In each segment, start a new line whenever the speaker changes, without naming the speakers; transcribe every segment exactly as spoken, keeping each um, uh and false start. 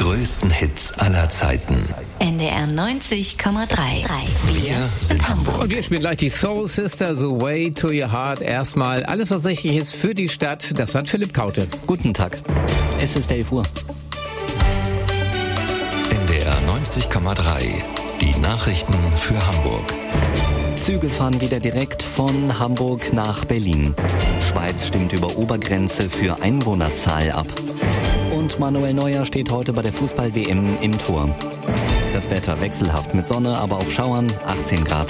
größten Hits aller Zeiten.
N D R neunzig Komma drei. Wir sind Hamburg.
Und wir spielen gleich die Soul Sister, The Way to Your Heart. Erstmal alles, was wichtig ist für die Stadt. Das hat Philipp Kaute.
Guten Tag. Es ist elf Uhr.
N D R neunzig Komma drei. Die Nachrichten für Hamburg.
Züge fahren wieder direkt von Hamburg nach Berlin. Schweiz stimmt über Obergrenze für Einwohnerzahl ab. Und Manuel Neuer steht heute bei der Fußball-W M im Tor. Das Wetter wechselhaft mit Sonne, aber auch Schauern, achtzehn Grad.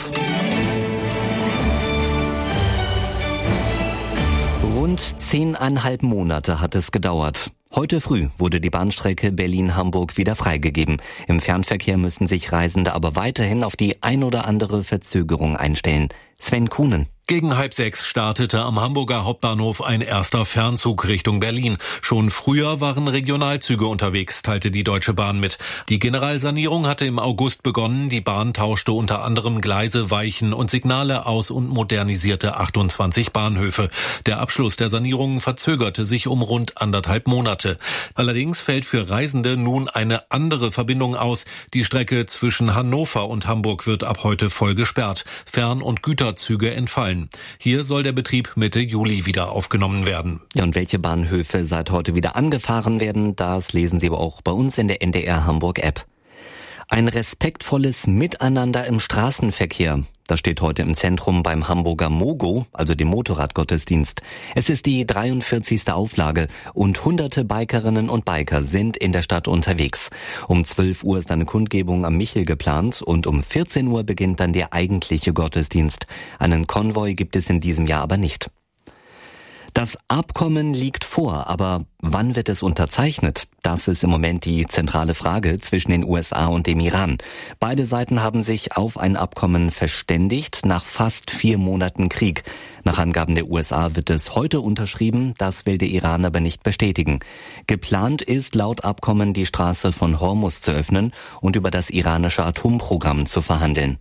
Rund zehneinhalb Monate hat es gedauert. Heute früh wurde die Bahnstrecke Berlin-Hamburg wieder freigegeben. Im Fernverkehr müssen sich Reisende aber weiterhin auf die ein oder andere Verzögerung einstellen. Sven Kuhnen.
Gegen halb sechs startete am Hamburger Hauptbahnhof ein erster Fernzug Richtung Berlin. Schon früher waren Regionalzüge unterwegs, teilte die Deutsche Bahn mit. Die Generalsanierung hatte im August begonnen. Die Bahn tauschte unter anderem Gleise, Weichen und Signale aus und modernisierte achtundzwanzig Bahnhöfe. Der Abschluss der Sanierung verzögerte sich um rund anderthalb Monate. Allerdings fällt für Reisende nun eine andere Verbindung aus. Die Strecke zwischen Hannover und Hamburg wird ab heute voll gesperrt. Fern- und Güterzüge entfallen. Hier soll der Betrieb Mitte Juli wieder aufgenommen werden.
Ja, und welche Bahnhöfe seit heute wieder angefahren werden, das lesen Sie aber auch bei uns in der N D R Hamburg App. Ein respektvolles Miteinander im Straßenverkehr. Das steht heute im Zentrum beim Hamburger Mogo, also dem Motorradgottesdienst. Es ist die dreiundvierzigste Auflage und hunderte Bikerinnen und Biker sind in der Stadt unterwegs. Um zwölf Uhr ist eine Kundgebung am Michel geplant und um vierzehn Uhr beginnt dann der eigentliche Gottesdienst. Einen Konvoi gibt es in diesem Jahr aber nicht. Das Abkommen liegt vor, aber wann wird es unterzeichnet? Das ist im Moment die zentrale Frage zwischen den U S A und dem Iran. Beide Seiten haben sich auf ein Abkommen verständigt nach fast vier Monaten Krieg. Nach Angaben der U S A wird es heute unterschrieben, das will der Iran aber nicht bestätigen. Geplant ist laut Abkommen, die Straße von Hormuz zu öffnen und über das iranische Atomprogramm zu verhandeln.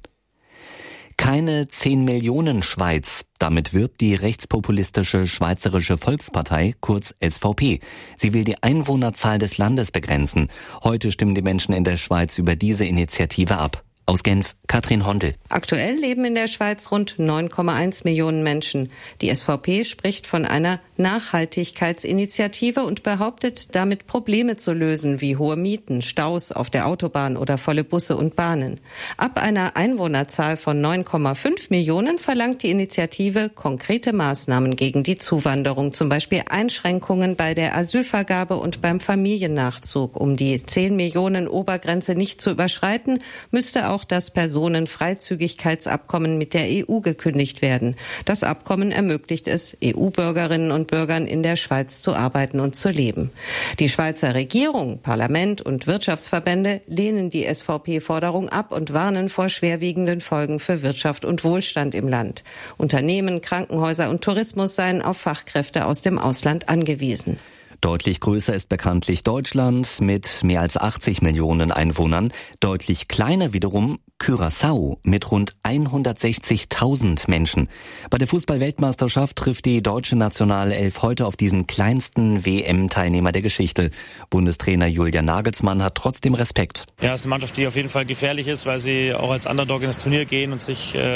Keine zehn Millionen Schweiz. Damit wirbt die rechtspopulistische Schweizerische Volkspartei, kurz S V P. Sie will die Einwohnerzahl des Landes begrenzen. Heute stimmen die Menschen in der Schweiz über diese Initiative ab. Aus Genf, Katrin Hondel.
Aktuell leben in der Schweiz rund neun Komma eins Millionen Menschen. Die S V P spricht von einer Nachhaltigkeitsinitiative und behauptet, damit Probleme zu lösen, wie hohe Mieten, Staus auf der Autobahn oder volle Busse und Bahnen. Ab einer Einwohnerzahl von neun Komma fünf Millionen verlangt die Initiative konkrete Maßnahmen gegen die Zuwanderung, zum Beispiel Einschränkungen bei der Asylvergabe und beim Familiennachzug. Um die zehn Millionen Obergrenze nicht zu überschreiten, müsste auch das Personenfreizügigkeitsabkommen mit der E U gekündigt werden. Das Abkommen ermöglicht es, E U-Bürgerinnen und Bürgern in der Schweiz zu arbeiten und zu leben. Die Schweizer Regierung, Parlament und Wirtschaftsverbände lehnen die S V P-Forderung ab und warnen vor schwerwiegenden Folgen für Wirtschaft und Wohlstand im Land. Unternehmen, Krankenhäuser und Tourismus seien auf Fachkräfte aus dem Ausland angewiesen.
Deutlich größer ist bekanntlich Deutschland mit mehr als achtzig Millionen Einwohnern. Deutlich kleiner wiederum Curaçao mit rund hundertsechzigtausend Menschen. Bei der Fußball-Weltmeisterschaft trifft die deutsche Nationalelf heute auf diesen kleinsten W M-Teilnehmer der Geschichte. Bundestrainer Julian Nagelsmann hat trotzdem Respekt.
Ja, es ist eine Mannschaft, die auf jeden Fall gefährlich ist, weil sie auch als Underdog in das Turnier gehen und sich äh